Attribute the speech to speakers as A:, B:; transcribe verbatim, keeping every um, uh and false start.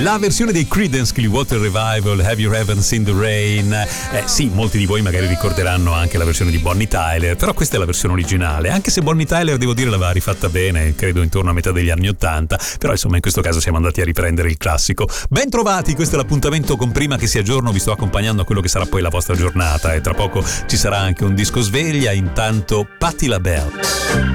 A: La versione dei Creedence Clearwater Revival, Have You Ever Seen the Rain? Eh, sì, molti di voi magari ricorderanno anche la versione di Bonnie Tyler, però questa è la versione originale, anche se Bonnie Tyler, devo dire, l'aveva rifatta bene, credo intorno a metà degli anni ottanta, però insomma in questo caso siamo andati a riprendere il classico. Ben trovati, questo è l'appuntamento con Prima che sia giorno, vi sto accompagnando a quello che sarà poi la vostra giornata e tra poco ci sarà anche un disco sveglia, intanto Patti LaBelle.